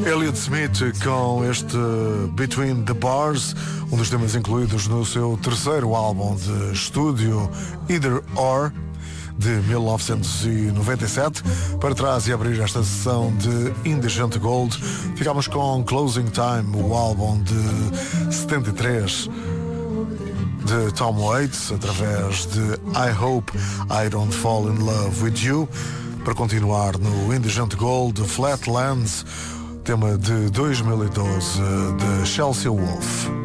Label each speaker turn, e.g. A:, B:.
A: Elliott Smith com este Between the Bars, um dos temas incluídos no seu terceiro álbum de estúdio, Either Or, de 1997. Para trás e abrir esta sessão de Indigent Gold, ficámos com Closing Time, o álbum de 73 de Tom Waits, através de I Hope I Don't Fall in Love with You. Para continuar no Indigent Gold, Flatlands, tema de 2012 de Chelsea Wolfe.